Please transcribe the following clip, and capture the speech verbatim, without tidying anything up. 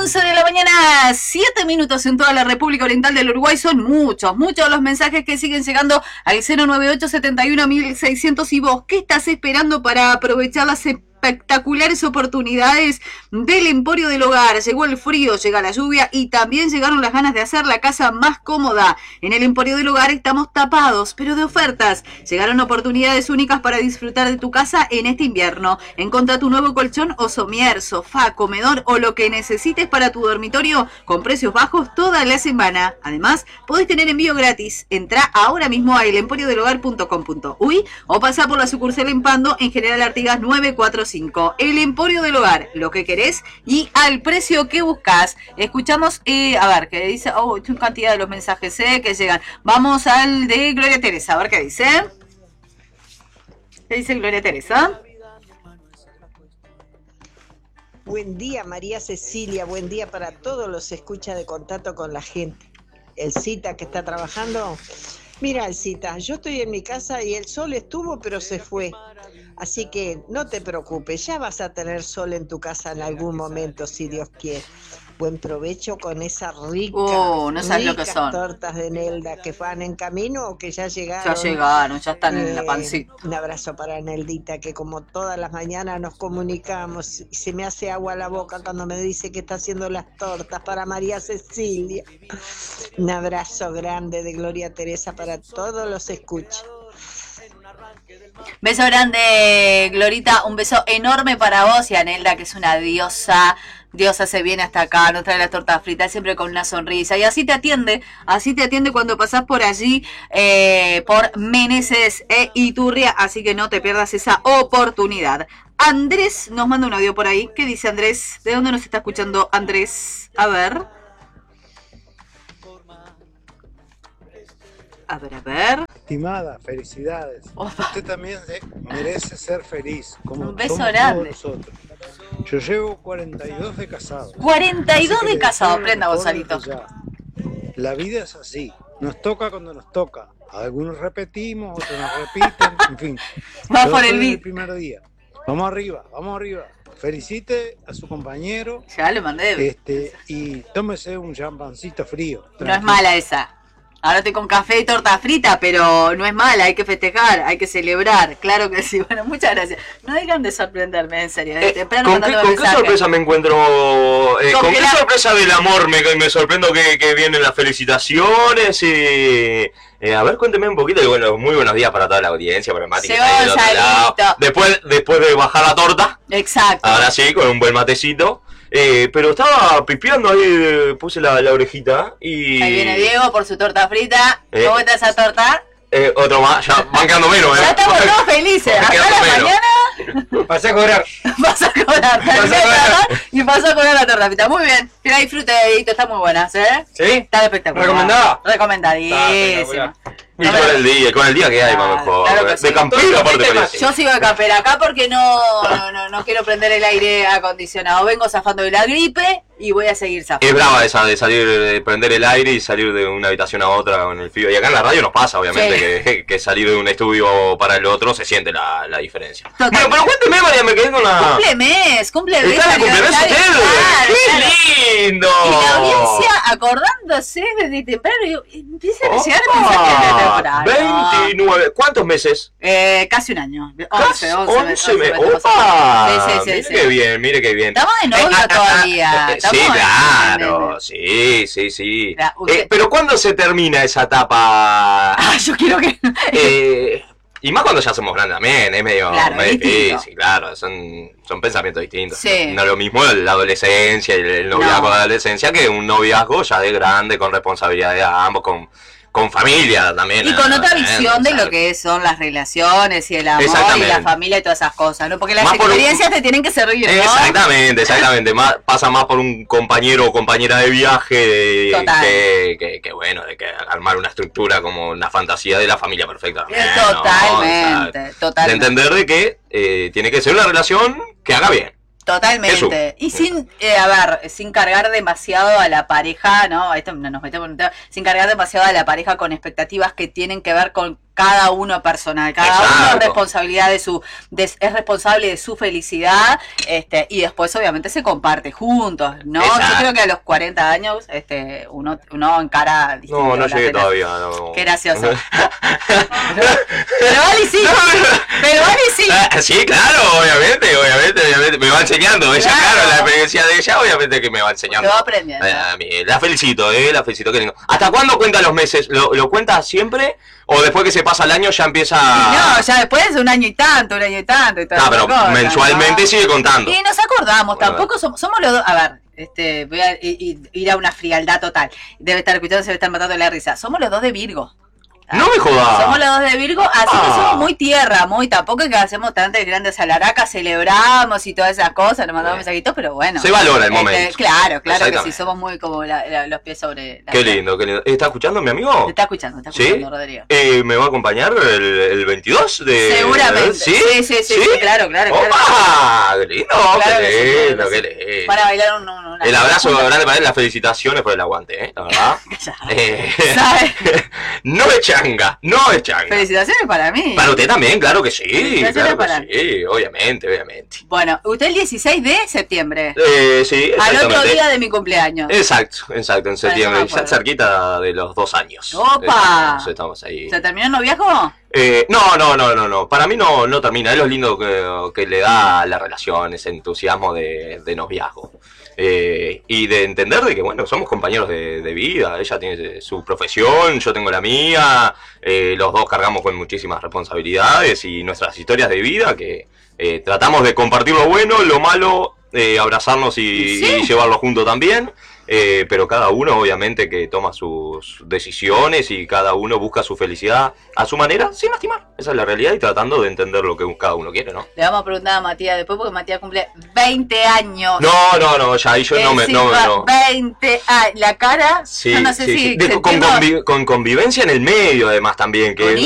once de la mañana, siete minutos en toda la República Oriental del Uruguay. Son muchos, muchos los mensajes que siguen llegando al cero nueve ocho siete uno mil seiscientos. Y vos, ¿qué estás esperando para aprovechar las espectaculares oportunidades del Emporio del Hogar? Llegó el frío, llega la lluvia y también llegaron las ganas de hacer la casa más cómoda. En el Emporio del Hogar estamos tapados, pero de ofertas. Llegaron oportunidades únicas para disfrutar de tu casa en este invierno. Encontra tu nuevo colchón o somier, sofá, comedor o lo que necesites para tu dormitorio con precios bajos toda la semana. Además, podés tener envío gratis. Entrá ahora mismo a el emporio del hogar punto com punto uy o pasá por la sucursal en Pando en General Artigas nueve cuatro cinco. El Emporio del Hogar, lo que querés y al precio que buscas. Escuchamos, eh, a ver, qué dice. Oh, una cantidad de los mensajes eh, que llegan. Vamos al de Gloria Teresa, a ver qué dice. ¿Qué dice Gloria Teresa? Buen día, María Cecilia, buen día para todos los escucha de Contacto con la Gente. El Cita que está trabajando. Mira, el Cita, yo estoy en mi casa y el sol estuvo pero se fue. Así que no te preocupes, ya vas a tener sol en tu casa en algún momento, si Dios quiere. Buen provecho con esas ricas, oh, no sabes ricas lo que son. tortas de Nelda que van en camino o que ya llegaron. Ya llegaron, ya están eh, en la pancita. Un abrazo para Neldita, que como todas las mañanas nos comunicamos, y se me hace agua la boca cuando me dice que está haciendo las tortas para María Cecilia. Un abrazo grande de Gloria Teresa para todos los escuchas. Beso grande, Glorita, un beso enorme para vos y a Nelda, que es una diosa, diosa se viene hasta acá, nos trae las tortas fritas siempre con una sonrisa y así te atiende, así te atiende cuando pasás por allí, eh, por Meneses e Iturria, así que no te pierdas esa oportunidad. Andrés nos manda un audio por ahí, ¿qué dice Andrés? ¿De dónde nos está escuchando Andrés? A ver. A ver, a ver. Estimada, felicidades. Opa. Usted también merece ser feliz, como Un beso somos grande. todos nosotros. Yo llevo cuarenta y dos de casado. cuarenta y dos Así que de casado, le prenda deseo lo Gonzalito. mejor desde ya. La vida es así, nos toca cuando nos toca. Algunos repetimos, otros nos repiten, en fin. Va Yo por soy el beat. el primer día. Vamos arriba, vamos arriba. Felicite a su compañero. Ya le mandé. Este, y tómese un champancito frío. No es tranquilo. mala esa. Ahora estoy con café y torta frita, pero no es mala, hay que festejar, hay que celebrar, claro que sí. Bueno, muchas gracias. No dejan de sorprenderme, en serio. De Eh, temprano ¿Con, qué, mandándome con qué mensajes. sorpresa me encuentro? Eh, ¿Con ¿Con qué qué la- sorpresa del amor me, me sorprendo que, que vienen las felicitaciones? Y, eh, a ver, cuénteme un poquito. Y bueno, muy buenos días para toda la audiencia, para Mati que Llegó está ahí del otro lado. Gonzalito. Después, después de bajar la torta, Exacto. ahora sí, con un buen matecito. Eh, pero estaba pispiando ahí, eh, puse la, la orejita y... Ahí viene Diego por su torta frita. Eh. ¿Cómo está esa torta? Eh, otro más, ya van quedando menos, ¿eh? Ya estamos todos felices. Van Acá a quedando la menos. mañana Pasé a cobrar. vas a cobrar. Vas a cobrar. Y pasó a cobrar la torta frita. Muy bien. Que la disfrute, Dieguito. Está muy buena, ¿eh? ¿Sí? Está espectacular. ¿Recomendada? Recomendadísima. espectacular. Y con el día, con el día que hay, Claro, más mejor. claro que de sí. campero, aparte parece. Yo sigo de campera acá porque no, no, no, no quiero prender el aire acondicionado. Vengo zafando de la gripe y voy a seguir zafando. Es brava esa de salir, de prender el aire y salir de una habitación a otra con el frío. Y acá en la radio nos pasa, obviamente, Sí. que, que salir de un estudio para el otro se siente la, la diferencia. Total. Bueno, pero cuénteme, María, me quedé con la... Cumple mes, cumple mes. ¿Está de cumpleaños aniversario, usted? claro, ¡Qué claro. lindo! Y la audiencia acordándose desde temprano, digo, empiezan a llegar Opa, mensajes de temprano. veintinueve, ¿cuántos meses? Eh, casi un año. Casi once, once, once once, meses. once, ¡Opa! Sí, sí, sí, mire sí. qué bien, mire qué bien. Estamos de novio Eh, ah, ah, todavía. ah, eh, Estamos sí, en- claro, sí, sí, sí. La- usted- Eh, pero ¿cuándo se termina esa etapa? Ah, yo quiero que... Eh, y más cuando ya somos grandes también, es medio, Claro, medio es distinto. difícil, claro, son, son pensamientos distintos. Sí. No es lo mismo la adolescencia y el noviazgo No. de adolescencia que un noviazgo ya de grande, con responsabilidades a ambos, con, con familia también. Y con ¿no? otra También, visión de o sea, lo que son las relaciones y el amor y Exactamente. la familia y todas esas cosas, ¿no? Porque las Más por un- experiencias te tienen que servir, ¿no? Exactamente, exactamente. Más, pasa más por un compañero o compañera de viaje de- Total. que, que, que, bueno, de que armar una estructura como una fantasía de la familia perfecta. Eh, también, ¿no? Totalmente, O sea, de totalmente. entender de que eh, tiene que ser una relación que haga bien. Totalmente. Eso. Y sin, eh, a ver, sin cargar demasiado a la pareja, ¿no? Esto no nos metemos en un tema, sin cargar demasiado a la pareja con expectativas que tienen que ver con cada uno personal, cada Exacto. uno es responsabilidad de su, de, es responsable de su felicidad, este, y después obviamente se comparte juntos, ¿no? Exacto. Yo creo que a los cuarenta años, este, uno, uno encara distinto No, no las llegué relaciones. todavía. No. Qué gracioso. Pero Vali sí, pero Vali sí. Ah, sí, claro, obviamente, obviamente, obviamente. Me va enseñando. Ella, Claro. claro, la experiencia de ella, obviamente que me va enseñando. Te va aprendiendo. Eh, a mí, la felicito, eh, la felicito, qué lindo. ¿Hasta cuándo cuenta los meses? ¿Lo, lo cuenta siempre? ¿O después que se pasa el año ya empieza? No, ya después un año y tanto, un año y tanto y todo. Ah, pero mensualmente ¿no? sigue contando. Y nos acordamos, Bueno, tampoco somos, somos los dos. A ver, este, voy a i- i- ir a una frialdad total. Debe estar escuchando, se debe estar matando de la risa. Somos los dos de Virgo. No me jodas. Somos los dos de Virgo, así Ah. que somos muy tierra, muy tampoco es que hacemos tantas grandes alaracas, celebramos y todas esas cosas, nos mandamos Bien. mensajitos, pero bueno. Se valora el Este, momento. Claro, claro que sí, Exactamente. somos muy como la- la- los pies sobre la Qué tierra. lindo, qué lindo. ¿Está escuchando mi amigo? Te está escuchando, te está ¿Sí? escuchando, Rodrigo. Eh, ¿Me va a acompañar el, el veintidós de...? Seguramente. ¿Sí? Sí, sí, sí, sí, claro, claro, claro. ¡Opa! ¡Qué lindo! Claro ¡Qué que sí, lindo, claro que qué sí. lindo! Para bailar un, un- una... El abrazo grande para él, las felicitaciones por el aguante, ¿eh? La verdad. Eh, ¿Sabes? no es changa, no es changa. Felicitaciones para mí. Para usted también, claro que sí. Felicitaciones Claro para- que sí, obviamente, obviamente. Bueno, usted el dieciséis de septiembre, Eh, sí, al exactamente. otro día de mi cumpleaños. Exacto, exacto, en septiembre, me ya acuerdo. cerquita de los dos años. ¡Opa! Estamos, estamos ahí. ¿Se terminó el noviazgo? Eh, no, no, no, no, no. Para mí no, no termina. Es lo lindo que, que le da a la relación, ese entusiasmo de, de noviazgo. Eh, y de entender de que, bueno, somos compañeros de, de vida. Ella tiene su profesión, yo tengo la mía. Eh, los dos cargamos con muchísimas responsabilidades y nuestras historias de vida que eh, tratamos de compartir lo bueno, lo malo, eh, abrazarnos y, Sí. y llevarlo junto también. Eh, pero cada uno obviamente que toma sus decisiones y cada uno busca su felicidad a su manera sin lastimar. Esa es la realidad y tratando de entender lo que cada uno quiere, ¿no? Le vamos a preguntar a Matías después porque Matías cumple veinte años. No, no, no, ya ahí yo no me... No, Encima, no. veinte años. La cara, Sí, yo no sé sí, si... sí. De- se con, entiendo- convi- con convivencia en el medio además también, que Con